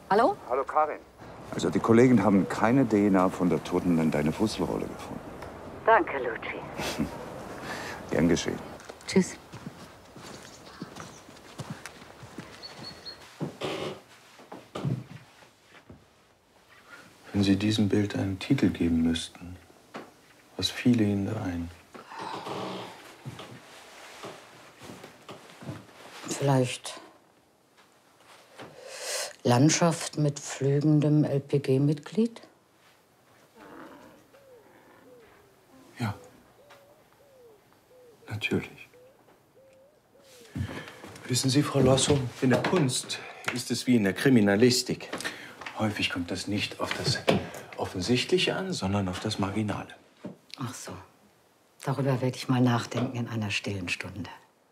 Hallo? Hallo Karin. Also die Kollegen haben keine DNA von der Toten in deine Fußrolle gefunden. Danke, Luci. Gern geschehen. Tschüss. Wenn Sie diesem Bild einen Titel geben müssten, was fiele Ihnen da ein? Vielleicht Landschaft mit flügendem LPG-Mitglied? Ja, natürlich. Wissen Sie, Frau Losso, in der Kunst ist es wie in der Kriminalistik. Häufig kommt das nicht auf das Offensichtliche an, sondern auf das Marginale. Ach so. Darüber werde ich mal nachdenken in einer stillen Stunde.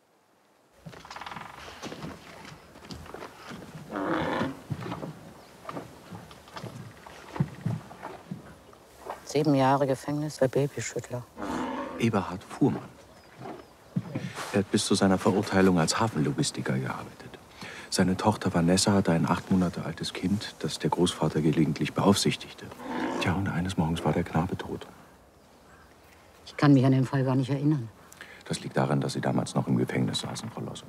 Sieben Jahre Gefängnis für Babyschüttler. Eberhard Fuhrmann. Er hat bis zu seiner Verurteilung als Hafenlogistiker gearbeitet. Seine Tochter Vanessa hatte ein 8 Monate altes Kind, das der Großvater gelegentlich beaufsichtigte. Tja, und eines Morgens war der Knabe tot. Ich kann mich an den Fall gar nicht erinnern. Das liegt daran, dass Sie damals noch im Gefängnis saßen, Frau Losso.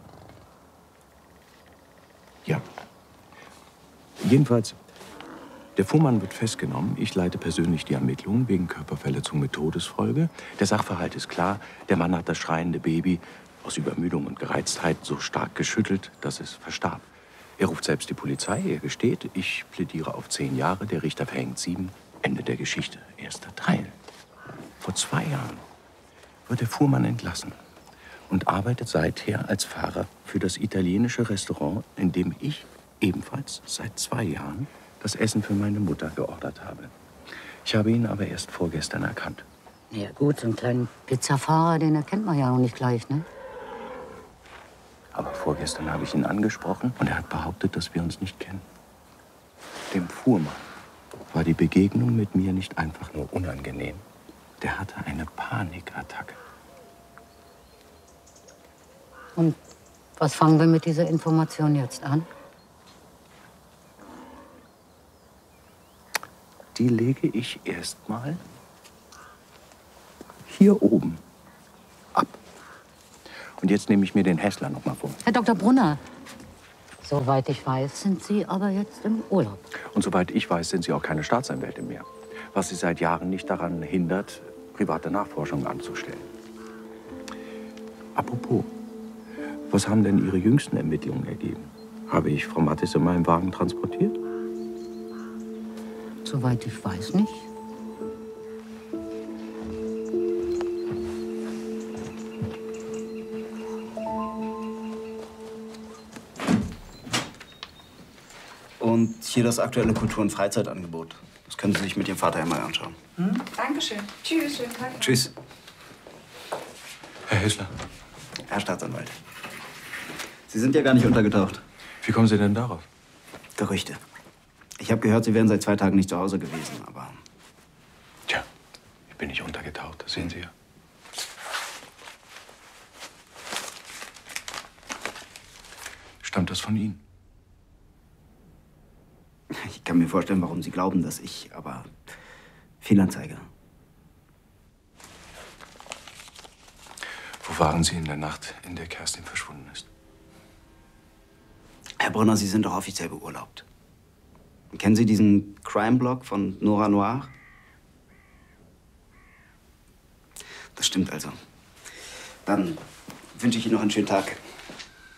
Ja. Jedenfalls, der Fuhrmann wird festgenommen. Ich leite persönlich die Ermittlungen wegen Körperverletzung mit Todesfolge. Der Sachverhalt ist klar. Der Mann hat das schreiende Baby aus Übermüdung und Gereiztheit so stark geschüttelt, dass es verstarb. Er ruft selbst die Polizei, er gesteht. Ich plädiere auf 10 Jahre, der Richter verhängt 7. Ende der Geschichte. Erster Teil. Vor 2 Jahren wird der Fuhrmann entlassen und arbeitet seither als Fahrer für das italienische Restaurant, in dem ich ebenfalls seit 2 Jahren das Essen für meine Mutter geordert habe. Ich habe ihn aber erst vorgestern erkannt. Ja gut, so einen kleinen Pizzafahrer, den erkennt man ja noch nicht gleich, ne? Aber vorgestern habe ich ihn angesprochen und er hat behauptet, dass wir uns nicht kennen. Dem Fuhrmann war die Begegnung mit mir nicht einfach nur unangenehm. Der hatte eine Panikattacke. Und was fangen wir mit dieser Information jetzt an? Die lege ich erstmal hier oben ab. Und jetzt nehme ich mir den Hässler noch mal vor. Herr Dr. Brunner, soweit ich weiß, sind Sie aber jetzt im Urlaub. Und soweit ich weiß, sind Sie auch keine Staatsanwältin mehr. Was Sie seit Jahren nicht daran hindert, private Nachforschungen anzustellen. Apropos, was haben denn Ihre jüngsten Ermittlungen ergeben? Habe ich Frau Mattis in meinem Wagen transportiert? Soweit ich weiß nicht. Und hier das aktuelle Kultur- und Freizeitangebot. Das können Sie sich mit Ihrem Vater einmal anschauen. Dankeschön. Tschüss, schönen Tag. Tschüss. Herr Hässler, Herr Staatsanwalt. Sie sind ja gar nicht untergetaucht. wie kommen Sie denn darauf? Gerüchte. Ich habe gehört, Sie wären seit 2 Tagen nicht zu Hause gewesen, aber... Tja, ich bin nicht untergetaucht, das sehen Sie ja. Stammt das von Ihnen? Ich kann mir vorstellen, warum Sie glauben, dass ich, aber... Fehlanzeige. Wo waren Sie in der Nacht, in der Kerstin verschwunden ist? Herr Brunner, Sie sind doch offiziell beurlaubt. Kennen Sie diesen Crime-Blog von Nora Noir? Das stimmt also. Dann wünsche ich Ihnen noch einen schönen Tag.